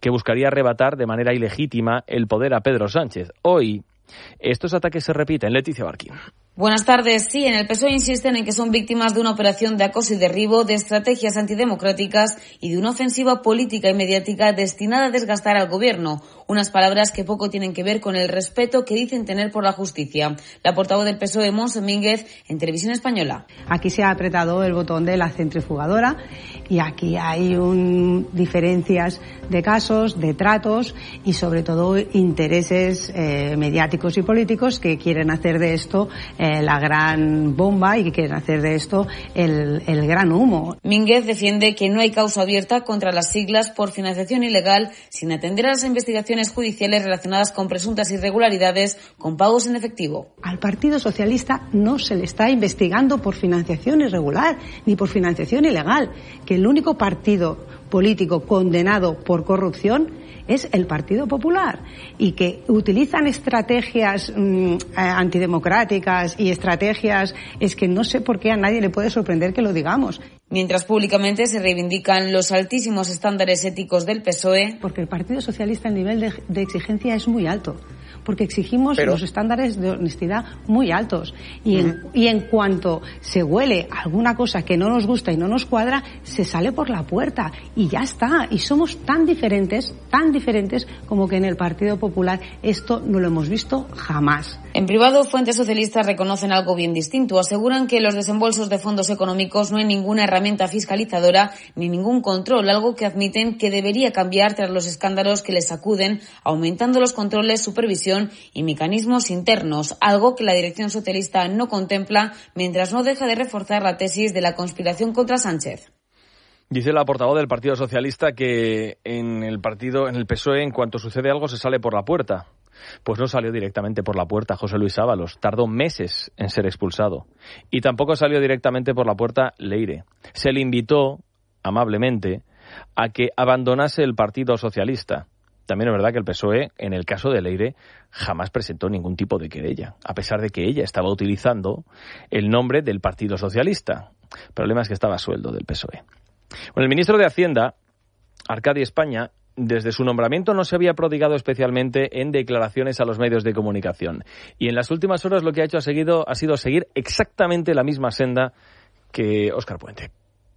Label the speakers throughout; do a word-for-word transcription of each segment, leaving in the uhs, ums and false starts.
Speaker 1: que buscaría arrebatar de manera ilegítima el poder a Pedro Sánchez. Hoy, estos ataques se repiten. Leticia Barquín.
Speaker 2: Buenas tardes. Sí, en el P S O E insisten en que son víctimas de una operación de acoso y derribo, de estrategias antidemocráticas y de una ofensiva política y mediática destinada a desgastar al Gobierno. Unas palabras que poco tienen que ver con el respeto que dicen tener por la justicia. La portavoz del P S O E, Montse Mínguez, en Televisión Española.
Speaker 3: Aquí se ha apretado el botón de la centrifugadora y aquí hay un, diferencias de casos, de tratos y sobre todo intereses eh, mediáticos y políticos que quieren hacer de esto eh, la gran bomba y que quieren hacer de esto el, el gran humo.
Speaker 2: Mínguez defiende que no hay causa abierta contra las siglas por financiación ilegal sin atender a las investigaciones judiciales relacionadas con presuntas irregularidades con pagos en efectivo.
Speaker 3: Al Partido Socialista no se le está investigando por financiación irregular ni por financiación ilegal, que el único partido político condenado por corrupción es el Partido Popular y que utilizan estrategias mmm, antidemocráticas y estrategias, es que no sé por qué a nadie le puede sorprender que lo digamos.
Speaker 2: Mientras públicamente se reivindican los altísimos estándares éticos del P S O E.
Speaker 3: Porque el Partido Socialista el nivel de, de exigencia es muy alto, porque exigimos Pero... los estándares de honestidad muy altos y en, uh-huh. y en cuanto se huele alguna cosa que no nos gusta y no nos cuadra, se sale por la puerta y ya está. Y somos tan diferentes, tan diferentes como que en el Partido Popular esto no lo hemos visto jamás.
Speaker 2: En privado, fuentes socialistas reconocen algo bien distinto. Aseguran que en los desembolsos de fondos económicos no hay ninguna herramienta fiscalizadora ni ningún control, algo que admiten que debería cambiar tras los escándalos que les sacuden, aumentando los controles, supervisión y mecanismos internos, algo que la dirección socialista no contempla mientras no deja de reforzar la tesis de la conspiración contra Sánchez.
Speaker 1: Dice la portavoz del Partido Socialista que en el partido, en el P S O E, en cuanto sucede algo se sale por la puerta. Pues no salió directamente por la puerta José Luis Ábalos, tardó meses en ser expulsado. Y tampoco salió directamente por la puerta Leire. Se le invitó, amablemente, a que abandonase el Partido Socialista. También es verdad que el P S O E, en el caso de Leire, jamás presentó ningún tipo de querella, a pesar de que ella estaba utilizando el nombre del Partido Socialista. El problema es que estaba a sueldo del P S O E. Bueno, el ministro de Hacienda, Arcadi España, desde su nombramiento no se había prodigado especialmente en declaraciones a los medios de comunicación. Y en las últimas horas lo que ha hecho ha, seguido, ha sido seguir exactamente la misma senda que Óscar Puente.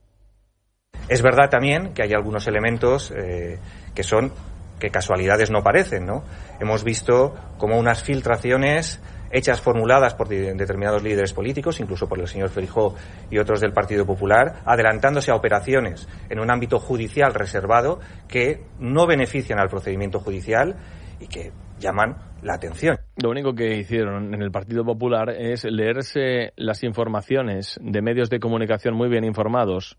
Speaker 4: Es verdad también que hay algunos elementos eh, que son que casualidades no parecen, ¿no? Hemos visto como unas filtraciones hechas, formuladas por determinados líderes políticos, incluso por el señor Feijóo y otros del Partido Popular, adelantándose a operaciones en un ámbito judicial reservado que no benefician al procedimiento judicial y que llaman la atención.
Speaker 1: Lo único que hicieron en el Partido Popular es leerse las informaciones de medios de comunicación muy bien informados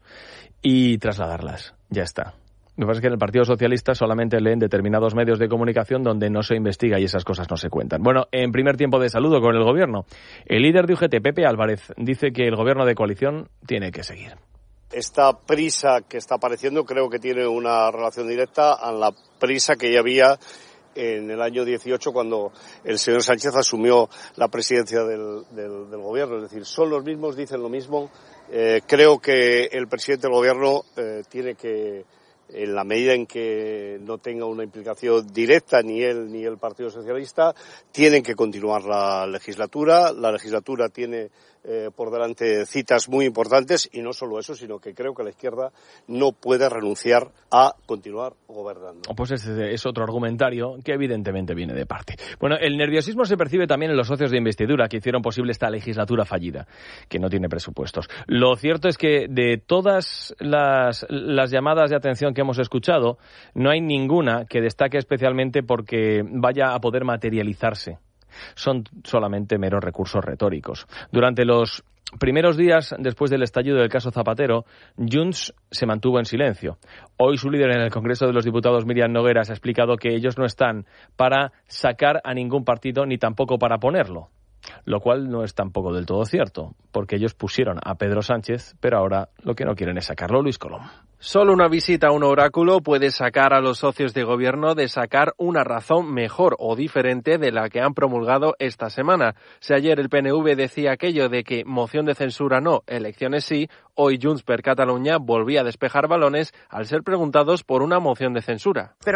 Speaker 1: y trasladarlas. Ya está. Lo que pasa es que en el Partido Socialista solamente leen determinados medios de comunicación donde no se investiga y esas cosas no se cuentan. Bueno, en primer tiempo de saludo con el Gobierno, el líder de U G T, Pepe Álvarez, dice que el Gobierno de coalición tiene que seguir.
Speaker 5: Esta prisa que está apareciendo creo que tiene una relación directa a la prisa que ya había en el año dieciocho cuando el señor Sánchez asumió la presidencia del, del, del Gobierno. Es decir, son los mismos, dicen lo mismo. Eh, creo que el presidente del Gobierno eh, tiene que, en la medida en que no tenga una implicación directa ni él ni el Partido Socialista, tienen que continuar la legislatura. La legislatura tiene eh, por delante citas muy importantes y no solo eso, sino que creo que la izquierda no puede renunciar a continuar gobernando.
Speaker 1: Pues ese es otro argumentario que evidentemente viene de parte. Bueno, el nerviosismo se percibe también en los socios de investidura que hicieron posible esta legislatura fallida, que no tiene presupuestos. Lo cierto es que de todas las, las llamadas de atención que hemos escuchado, no hay ninguna que destaque especialmente porque vaya a poder materializarse. Son solamente meros recursos retóricos. Durante los primeros días después del estallido del caso Zapatero, Junts se mantuvo en silencio. Hoy su líder en el Congreso de los Diputados, Míriam Nogueras, ha explicado que ellos no están para sacar a ningún partido ni tampoco para ponerlo. Lo cual no es tampoco del todo cierto, porque ellos pusieron a Pedro Sánchez, pero ahora lo que no quieren es sacarlo. Luis Colom.
Speaker 6: Solo una visita a un oráculo puede sacar a los socios de gobierno de sacar una razón mejor o diferente de la que han promulgado esta semana. Si ayer el P N V decía aquello de que moción de censura no, elecciones sí, hoy Junts per Catalunya volvía a despejar balones al ser preguntados por una moción de censura.